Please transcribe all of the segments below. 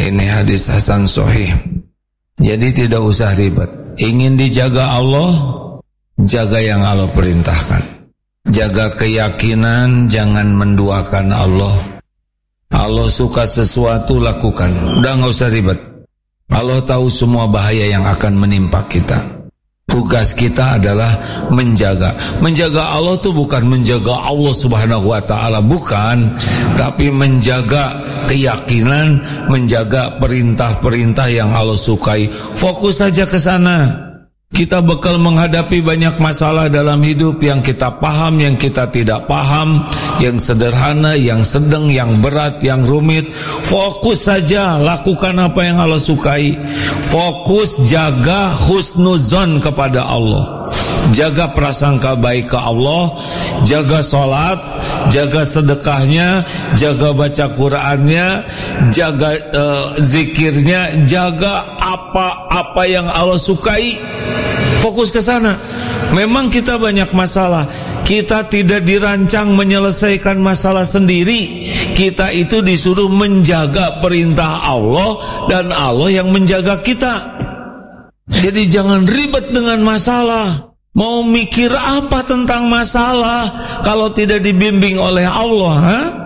Ini hadis hasan sahih. Jadi tidak usah ribet. Ingin dijaga Allah, jaga yang Allah perintahkan. Jaga keyakinan, jangan menduakan Allah. Allah suka sesuatu, lakukan. Udah gak usah ribet. Allah tahu semua bahaya yang akan menimpa kita. Tugas kita adalah menjaga. Menjaga Allah itu bukan menjaga Allah subhanahu wa ta'ala, bukan. Tapi menjaga keyakinan, menjaga perintah-perintah yang Allah sukai. Fokus saja ke sana. Kita bakal menghadapi banyak masalah dalam hidup, yang kita paham, yang kita tidak paham, yang sederhana, yang sedang, yang berat, yang rumit. Fokus saja, lakukan apa yang Allah sukai. Fokus, jaga husnuzon kepada Allah. Jaga prasangka baik ke Allah, jaga sholat, jaga sedekahnya, jaga baca Qur'annya, jaga zikirnya, jaga apa-apa yang Allah sukai. Fokus ke sana. Memang kita banyak masalah. Kita tidak dirancang menyelesaikan masalah sendiri. Kita itu disuruh menjaga perintah Allah, dan Allah yang menjaga kita. Jadi jangan ribet dengan masalah. Mau mikir apa tentang masalah kalau tidak dibimbing oleh Allah?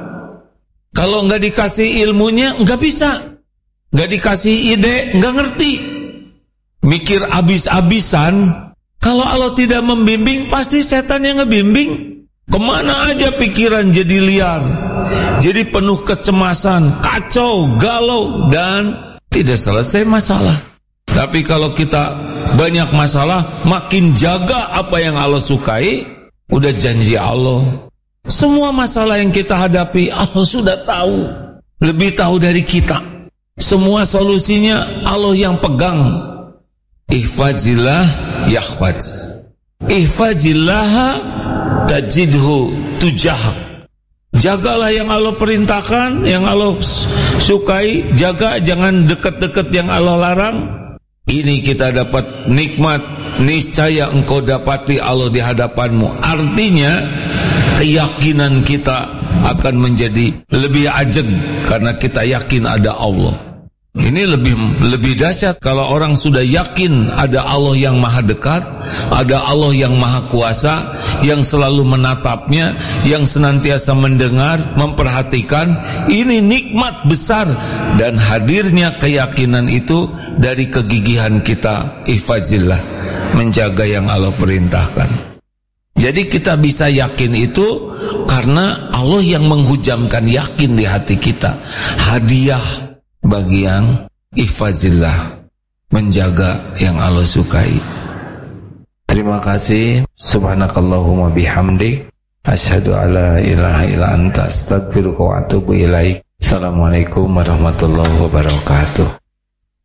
Kalau nggak dikasih ilmunya, nggak bisa. Nggak dikasih ide, nggak ngerti. Mikir abis-abisan, kalau Allah tidak membimbing, pasti setan yang ngebimbing. Kemana aja pikiran jadi liar, jadi penuh kecemasan, kacau, galau, dan tidak selesai masalah. Tapi kalau kita banyak masalah, makin jaga apa yang Allah sukai, udah janji Allah. Semua masalah yang kita hadapi, Allah sudah tahu, lebih tahu dari kita. Semua solusinya Allah yang pegang. Ihfazillah yahfaz. Ihfazillah tajidhu tujahak. Jagalah yang Allah perintahkan, yang Allah sukai. Jaga, jangan dekat-dekat yang Allah larang. Ini kita dapat nikmat, niscaya engkau dapati Allah di hadapanmu. Artinya keyakinan kita akan menjadi lebih ajeg karena kita yakin ada Allah. Ini lebih dahsyat kalau orang sudah yakin ada Allah yang maha dekat, ada Allah yang maha kuasa, yang selalu menatapnya, yang senantiasa mendengar, memperhatikan. Ini nikmat besar, dan hadirnya keyakinan itu dari kegigihan kita. Ihfazillah, menjaga yang Allah perintahkan. Jadi kita bisa yakin itu karena Allah yang menghujamkan yakin di hati kita. Hadiah bagi yang ihfazillah, menjaga yang Allah sukai. Terima kasih. Subhanakallahumma bihamdik, asyhadu alla ilaha illa anta, astaghfiruka wa atubu ilaik. Assalamualaikum warahmatullahi wabarakatuh.